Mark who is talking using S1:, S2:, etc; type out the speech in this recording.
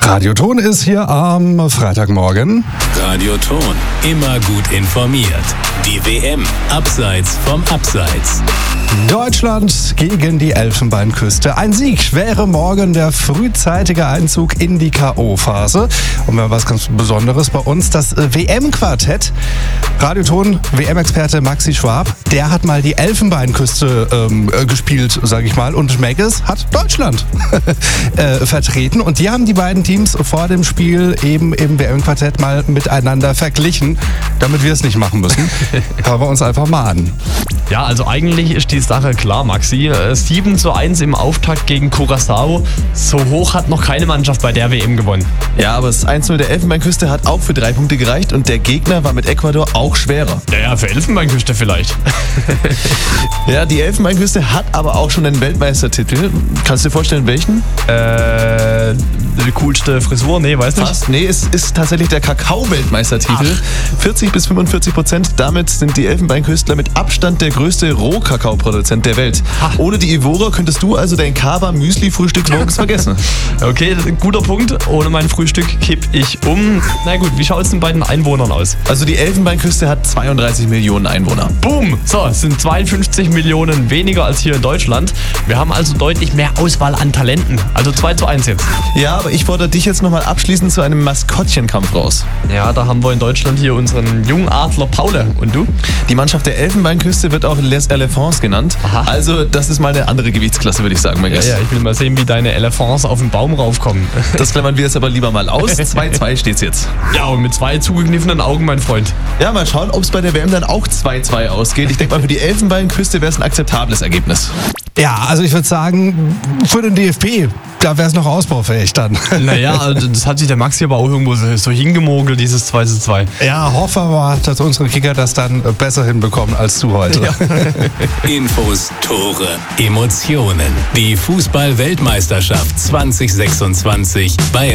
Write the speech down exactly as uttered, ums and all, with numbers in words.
S1: Radioton ist hier am Freitagmorgen.
S2: Radioton, immer gut informiert. Die W M, abseits vom Abseits.
S1: Deutschland gegen die Elfenbeinküste. Ein Sieg wäre morgen der frühzeitige Einzug in die K O-Phase. Und wir haben was ganz Besonderes bei uns, das W M-Quartett. Radioton, W M-Experte Maxi Schwab, der hat mal die Elfenbeinküste ähm, gespielt, sage ich mal. Und Megges hat Deutschland äh, vertreten. Und die haben die beiden Teams vor dem Spiel eben im W M-Quartett mal miteinander verglichen, damit wir es nicht machen müssen. Hören wir uns einfach mal an.
S3: Ja, also eigentlich ist die Sache klar, Maxi. sieben zu eins im Auftakt gegen Curaçao. So hoch hat noch keine Mannschaft bei der W M gewonnen.
S4: Ja, aber das eins zu null der Elfenbeinküste hat auch für drei Punkte gereicht und der Gegner war mit Ecuador auch schwerer.
S3: Ja, ja, für Elfenbeinküste vielleicht.
S4: Ja, die Elfenbeinküste hat aber auch schon einen Weltmeistertitel. Kannst du dir vorstellen, welchen?
S3: Äh, die coolste Frisur? Nee, weißt du?
S4: Fast. Nee, es ist tatsächlich der Kakao-Weltmeistertitel. vierzig bis fünfundvierzig Prozent. Damit sind die Elfenbeinküstler mit Abstand der größte Rohkakaoproduzent der Welt.
S3: Ha.
S4: Ohne die Ivora könntest du also dein Kaba-Müsli-Frühstück morgens vergessen.
S3: Okay, das ist ein guter Punkt. Ohne mein Frühstück kipp ich um. Na gut, wie schaut es denn bei den Einwohnern aus?
S4: Also die Elfenbeinküste hat zweiunddreißig Millionen Einwohner.
S3: Boom! So, es sind zweiundfünfzig Millionen weniger als hier in Deutschland. Wir haben also deutlich mehr Auswahl an Talenten. Also zwei zu eins jetzt.
S4: Ja, aber ich fordere dich jetzt nochmal abschließend zu einem Maskottchenkampf raus.
S3: Ja, da haben wir in Deutschland hier unseren Jungadler Paule. Und du?
S4: Die Mannschaft der Elfenbeinküste wird auch Les Elephants genannt.
S3: Aha.
S4: Also das ist mal eine andere Gewichtsklasse, würde ich sagen, mein
S3: Ja,
S4: Gast.
S3: ja, ich will mal sehen, wie deine Elephants auf den Baum raufkommen.
S4: Das klammern wir jetzt aber lieber mal aus. zwei zu zwei steht's jetzt.
S3: Ja, und mit zwei zugekniffenen Augen, mein Freund.
S4: Ja, mal schauen, ob es bei der W M dann auch zwei zu zwei ausgeht. Ich denke mal, für die Elfenbeinküste wäre es ein akzeptables Ergebnis.
S1: Ja, also ich würde sagen, für den D F B, da wäre es noch ausbaufähig dann.
S3: Naja, das hat sich der Maxi aber auch irgendwo so, so hingemogelt, dieses zwei zu zwei.
S1: Ja, hoffen wir mal, dass unsere Kicker das dann besser hinbekommen als du heute.
S3: Ja.
S2: Infos, Tore, Emotionen. Die Fußball-Weltmeisterschaft zwanzig sechsundzwanzig bei